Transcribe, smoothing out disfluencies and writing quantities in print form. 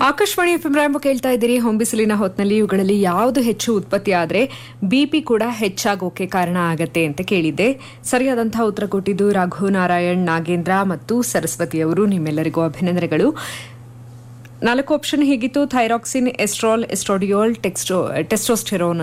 Akashvani FM Rambo ಕೇಳ್ತಾ ಇದ್ದೀರಿ. ಹೊಂಬಿಸಿಲಿನ ಹೊತ್ನಲ್ಲಿ ಇವುಗಳಲ್ಲಿ ಯಾವುದು ಹೆಚ್ಚು ಉತ್ಪತ್ತಿ ಆದರೆ ಬಿಪಿ ಕೂಡ ಹೆಚ್ಚಾಗೋಕೆ ಕಾರಣ ಆಗತ್ತೆ ಅಂತ ಕೇಳಿದ್ದೆ. ಸರಿಯಾದಂತಹ ಉತ್ತರ ಕೊಟ್ಟಿದ್ದು ರಘುನಾರಾಯಣ್, ನಾಗೇಂದ್ರ ಮತ್ತು ಸರಸ್ವತಿ ಅವರು. ನಿಮ್ಮೆಲ್ಲರಿಗೂ ಅಭಿನಂದನೆಗಳು. 4 ಆಪ್ಷನ್ ಹೀಗಿತ್ತು: ಥೈರಾಕ್ಸಿನ್, ಎಸ್ಟ್ರಾಲ್, ಎಸ್ಟ್ರಾಡಿಯೋಲ್, ಟೆಸ್ಟೋಸ್ಟೆರೋನ್